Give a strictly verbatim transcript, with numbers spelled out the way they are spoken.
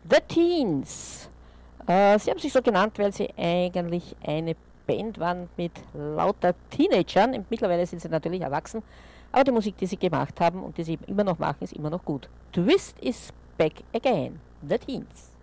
The Teens. Äh, sie haben sich so genannt, weil sie eigentlich eine Band waren mit lauter Teenagern. Mittlerweile sind sie natürlich erwachsen, aber die Musik, die sie gemacht haben und die sie immer noch machen, ist immer noch gut. Twist is back again. The Teens.